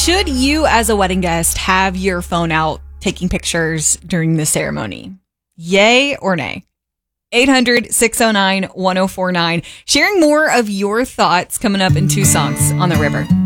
Should you, as a wedding guest, have your phone out taking pictures during the ceremony? Yay or nay? 800-609-1049. Sharing more of your thoughts coming up in 2 songs on the river.